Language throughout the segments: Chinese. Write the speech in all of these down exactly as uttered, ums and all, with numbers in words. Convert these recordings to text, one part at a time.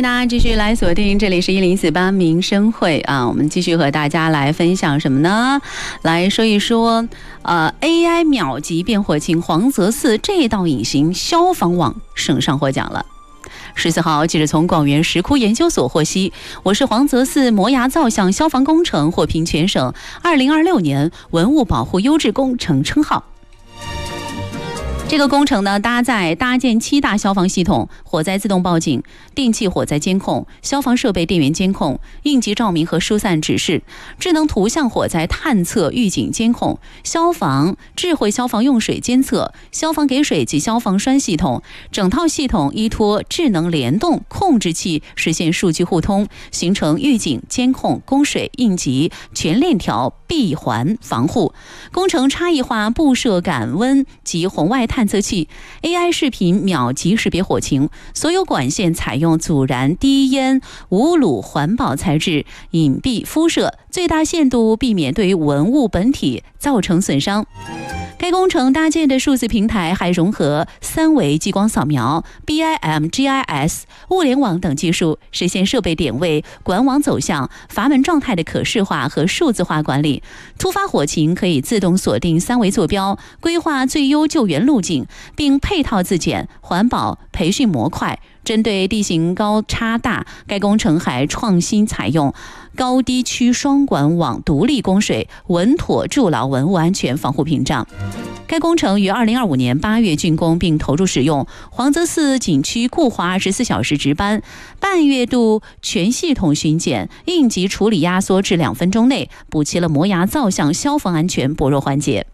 大家继续来锁定，这里是一零四八民生会啊，我们继续和大家来分享什么呢？来说一说，呃 ，A I 秒级变火情，黄泽寺这道隐形消防网省上获奖了。十四号，记者从广元石窟研究所获悉，我市黄泽寺摩崖造像消防工程获评全省二零二六年文物保护优质工程称号。这个工程呢，搭载搭建七大消防系统：火灾自动报警、定期火灾监控、消防设备电源监控、应急照明和疏散指示、智能图像火灾探测预警监控、消防智慧消防用水监测、消防给水及消防栓系统。整套系统依托智能联动控制器，实现数据互通，形成预警、监控、供水、应急全链条闭环防护。工程差异化布设感温及红外探测器 ，A I 视频秒级识别火情，所有管线采用阻燃低烟无卤环保材质，隐蔽敷设，最大限度避免对文物本体造成损伤。该工程搭建的数字平台还融合三维激光扫描、B I M G I S、物联网等技术，实现设备点位、管网走向、阀门状态的可视化和数字化管理。突发火情可以自动锁定三维坐标，规划最优救援路径，并配套自检、环保培训模块。针对地形高差大，该工程还创新采用高低区双管网独立供水，稳妥筑牢文物安全防护屏障。该工程于二零二五年八月竣工并投入使用。黄泽寺景区固华二十四小时值班，半月度全系统巡检，应急处理压缩至两分钟内，补齐了摩崖造像消防安全薄弱环节。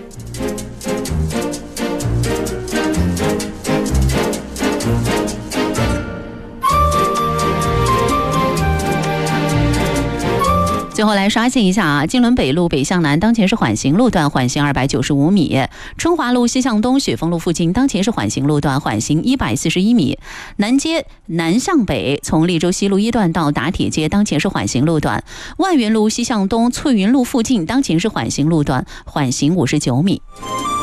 最后来刷新一下啊，金轮北路北向南当前是缓行路段，缓行二百九十五米；春华路西向东雪峰路附近当前是缓行路段，缓行一百四十一米；南街南向北从利州西路一段到打铁街当前是缓行路段；万源路西向东翠云路附近当前是缓行路段，缓行五十九米。